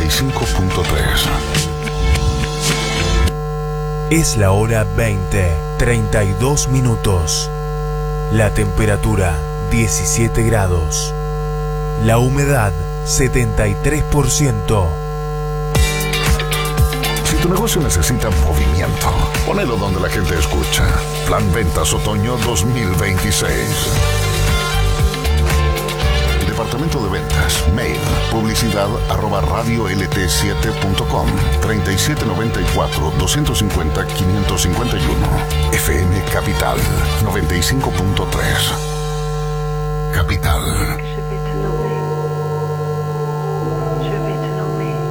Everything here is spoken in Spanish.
95.3. Es la hora 20:32 minutos. La temperatura 17 grados. La humedad 73%. Si tu negocio necesita movimiento, ponelo donde la gente escucha. Plan Ventas Otoño 2026. Departamento de Ventas. Mail. publicidad@radiolt7.com. 3794-250-551. FM Capital 95.3. Capital.